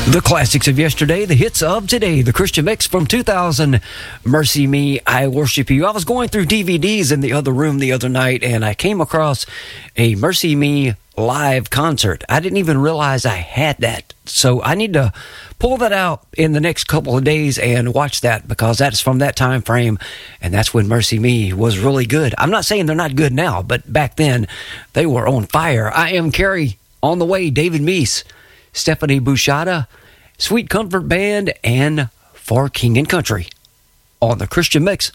The classics of yesterday, the hits of today, the Christian Mix from 2000, Mercy Me, I Worship You. I was going through DVDs in the other room the other night, and I came across a Mercy Me live concert. I didn't even realize I had that, so I need to pull that out in the next couple of days and watch that, because that's from that time frame, and that's when Mercy Me was really good. I'm not saying they're not good now, but back then, they were on fire. I Am Carrie, On the Way, David Meese, Stephanie Bouchada, Sweet Comfort Band, and For King and Country on the Christian Mix.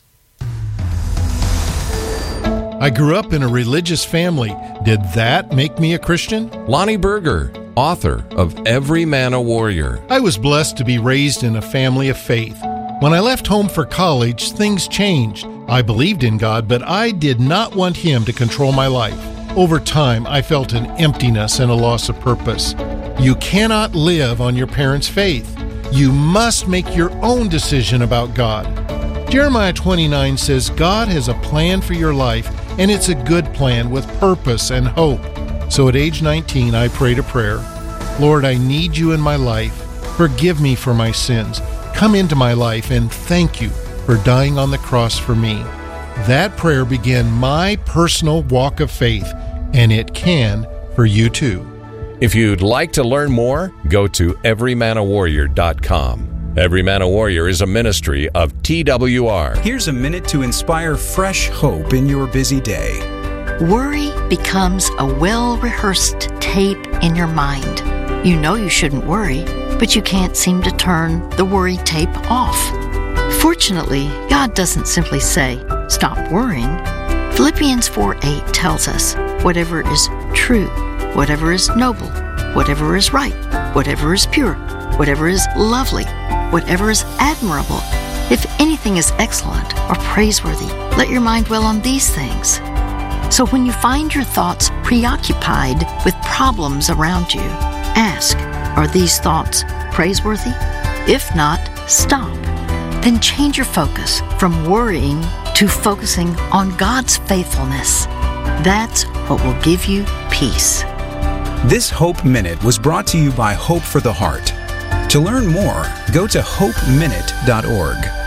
I grew up in a religious family. Did that make me a Christian? Lonnie Berger, author of Every Man a Warrior. I was blessed to be raised in a family of faith. When I left home for college, things changed. I believed in God, but I did not want Him to control my life. Over time, I felt an emptiness and a loss of purpose. You cannot live on your parents' faith. You must make your own decision about God. Jeremiah 29 says God has a plan for your life, and it's a good plan with purpose and hope. So at age 19, I prayed a prayer. Lord, I need you in my life. Forgive me for my sins. Come into my life, and thank you for dying on the cross for me. That prayer began my personal walk of faith, and it can for you too. If you'd like to learn more, go to everymanawarrior.com. Every Man a Warrior is a ministry of TWR. Here's a minute to inspire fresh hope in your busy day. Worry becomes a well-rehearsed tape in your mind. You know you shouldn't worry, but you can't seem to turn the worry tape off. Fortunately, God doesn't simply say, "Stop worrying." Philippians 4:8 tells us, whatever is true, whatever is noble, whatever is right, whatever is pure, whatever is lovely, whatever is admirable, if anything is excellent or praiseworthy, let your mind dwell on these things. So when you find your thoughts preoccupied with problems around you, ask, are these thoughts praiseworthy? If not, stop. Then change your focus from worrying to focusing on God's faithfulness. That's what will give you peace. This Hope Minute was brought to you by Hope for the Heart. To learn more, go to hopeminute.org.